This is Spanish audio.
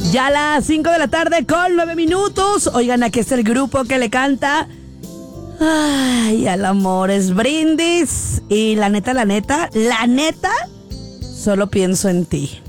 Ya a las 5 de la tarde con 9 minutos. Oigan, aquí está el grupo que le canta ay, al amor es Brindis. Y la neta, solo pienso en ti.